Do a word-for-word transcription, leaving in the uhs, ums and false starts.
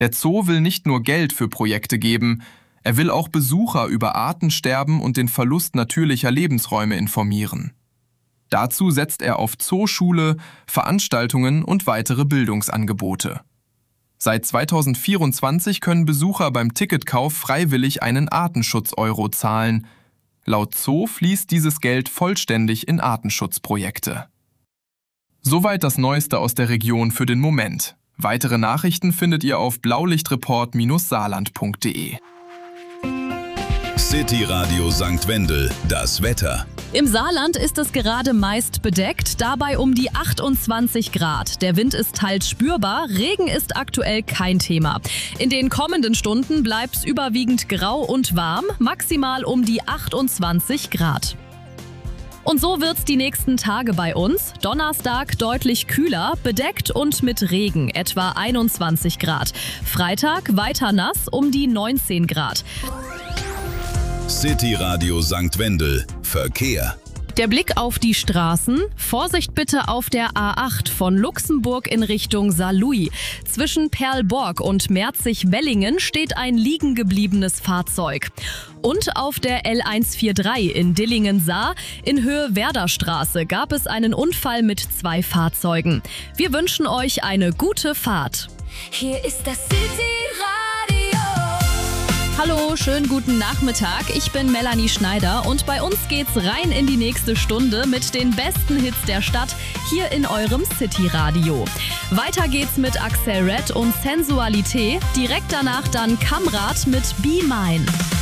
Der Zoo will nicht nur Geld für Projekte geben, er will auch Besucher über Artensterben und den Verlust natürlicher Lebensräume informieren. Dazu setzt er auf Zooschule, Veranstaltungen und weitere Bildungsangebote. Seit zweitausendvierundzwanzig können Besucher beim Ticketkauf freiwillig einen Artenschutz-Euro zahlen. Laut Zoo fließt dieses Geld vollständig in Artenschutzprojekte. Soweit das Neueste aus der Region für den Moment. Weitere Nachrichten findet ihr auf blaulichtreport Bindestrich saarland Punkt de. City Radio Sankt Wendel, das Wetter. Im Saarland ist es gerade meist bedeckt, dabei um die achtundzwanzig Grad. Der Wind ist teils spürbar, Regen ist aktuell kein Thema. In den kommenden Stunden bleibt es überwiegend grau und warm, maximal um die achtundzwanzig Grad. Und so wird's die nächsten Tage bei uns. Donnerstag deutlich kühler, bedeckt und mit Regen, etwa einundzwanzig Grad. Freitag weiter nass, um die neunzehn Grad. City Radio Sankt Wendel, Verkehr. Der Blick auf die Straßen. Vorsicht bitte auf der A acht von Luxemburg in Richtung Saarlouis. Zwischen Perlborg und Merzig-Wellingen steht ein liegen gebliebenes Fahrzeug. Und auf der L hundertdreiundvierzig in Dillingen-Saar in Höhe Werderstraße gab es einen Unfall mit zwei Fahrzeugen. Wir wünschen euch eine gute Fahrt. Hier ist das City Radio. Hallo, schönen guten Nachmittag. Ich bin Melanie Schneider und bei uns geht's rein in die nächste Stunde mit den besten Hits der Stadt hier in eurem City Radio. Weiter geht's mit Axel Red und Sensualität. Direkt danach dann Kamrat mit Be Mine.